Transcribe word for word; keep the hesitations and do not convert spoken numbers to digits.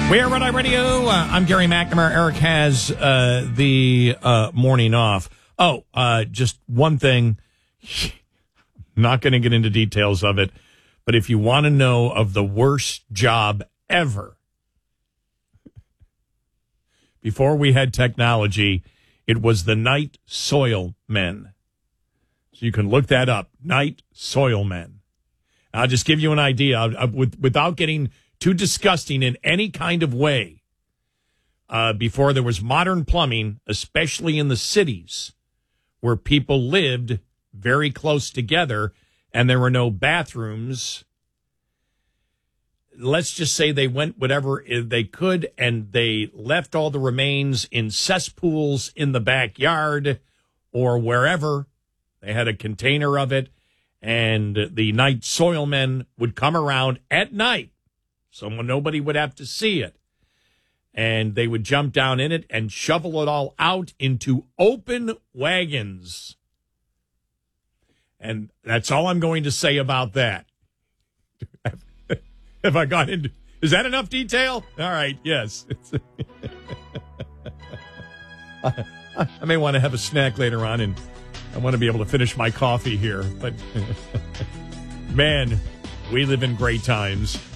We are Red Eye Radio. Uh, I'm Gary McNamara. Eric has uh, the uh, morning off. Oh, uh, just one thing. Not going to get into details of it, but if you want to know of the worst job ever, before we had technology, it was the night soil men. So you can look that up, night soil men. I'll just give you an idea uh, with, without getting too disgusting in any kind of way. Uh, before there was modern plumbing, especially in the cities where people lived very close together and there were no bathrooms, let's just say they went whatever they could and they left all the remains in cesspools in the backyard or wherever. They had a container of it, and the night soil men would come around at night. Someone, nobody would have to see it. And they would jump down in it and shovel it all out into open wagons. And that's all I'm going to say about that. Have I got into... Is that enough detail? All right, yes. I, I may want to have a snack later on, and I want to be able to finish my coffee here. But, man, we live in great times.